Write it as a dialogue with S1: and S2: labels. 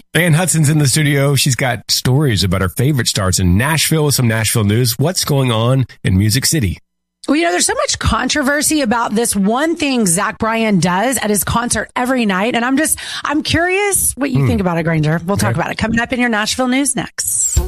S1: Ann Hudson's in the studio. She's got stories about her favorite stars in Nashville with some Nashville news. What's going on in Music City?
S2: Well, there's so much controversy about this one thing Zach Bryan does at his concert every night. And I'm curious what you think about it, Granger. We'll talk about it coming up in your Nashville news next.